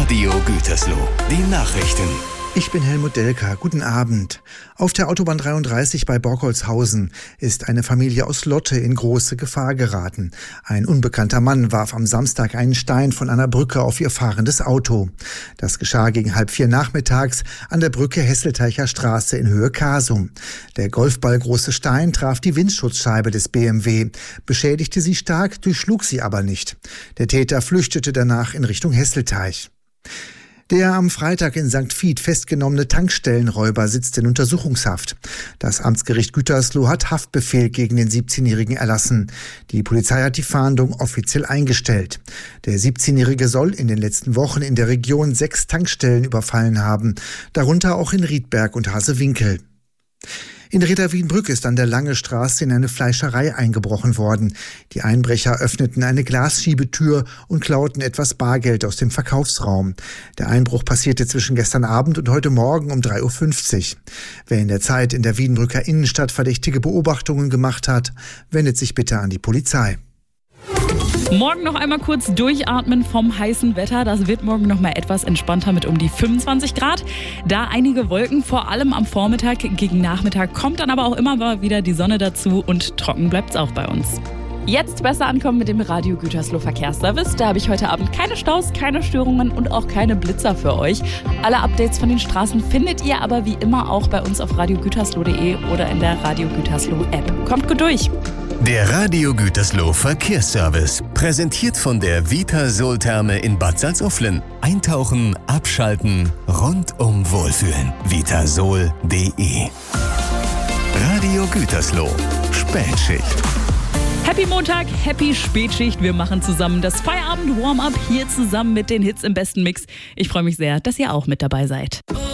Radio Gütersloh. Die Nachrichten. Ich bin Helmut Delker. Guten Abend. Auf der Autobahn 33 bei Borkholzhausen ist eine Familie aus Lotte in große Gefahr geraten. Ein unbekannter Mann warf am Samstag einen Stein von einer Brücke auf ihr fahrendes Auto. Das geschah gegen 3:30 nachmittags an der Brücke Hesselteicher Straße in Höhe Kasum. Der golfballgroße Stein traf die Windschutzscheibe des BMW, beschädigte sie stark, durchschlug sie aber nicht. Der Täter flüchtete danach in Richtung Hesselteich. Der am Freitag in St. Vith festgenommene Tankstellenräuber sitzt in Untersuchungshaft. Das Amtsgericht Gütersloh hat Haftbefehl gegen den 17-Jährigen erlassen. Die Polizei hat die Fahndung offiziell eingestellt. Der 17-Jährige soll in den letzten Wochen in der Region 6 Tankstellen überfallen haben, darunter auch in Riedberg und Hasewinkel. In Reda-Wiedenbrück ist an der Lange Straße in eine Fleischerei eingebrochen worden. Die Einbrecher öffneten eine Glasschiebetür und klauten etwas Bargeld aus dem Verkaufsraum. Der Einbruch passierte zwischen gestern Abend und heute Morgen um 3:50 Uhr. Wer in der Zeit in der Wiedenbrücker Innenstadt verdächtige Beobachtungen gemacht hat, wendet sich bitte an die Polizei. Morgen noch einmal kurz durchatmen vom heißen Wetter. Das wird morgen noch mal etwas entspannter mit um die 25 Grad. Da einige Wolken, vor allem am Vormittag. Gegen Nachmittag kommt dann aber auch immer mal wieder die Sonne dazu und trocken bleibt es auch bei uns. Jetzt besser ankommen mit dem Radio Gütersloh Verkehrsservice. Da habe ich heute Abend keine Staus, keine Störungen und auch keine Blitzer für euch. Alle Updates von den Straßen findet ihr aber wie immer auch bei uns auf radiogütersloh.de oder in der Radio Gütersloh App. Kommt gut durch! Der Radio Gütersloh Verkehrsservice. Präsentiert von der Vitasol-Therme in Bad Salzuflen. Eintauchen, abschalten, rundum wohlfühlen. Vitasol.de. Radio Gütersloh. Spätschicht. Happy Montag, happy Spätschicht. Wir machen zusammen das Feierabend-Warm-Up hier zusammen mit den Hits im besten Mix. Ich freue mich sehr, dass ihr auch mit dabei seid.